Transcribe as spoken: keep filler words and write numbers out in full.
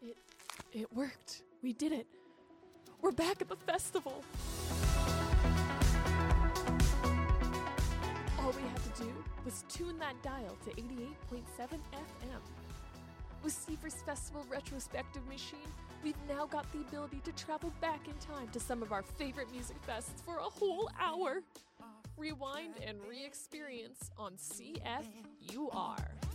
It, it worked. We did it. We're back at the festival. All we had to do was tune that dial to eighty-eight point seven F M. With Seaver's Festival Retrospective Machine, we've now got the ability to travel back in time to some of our favorite music fests for a whole hour. Rewind and re-experience on C F U R.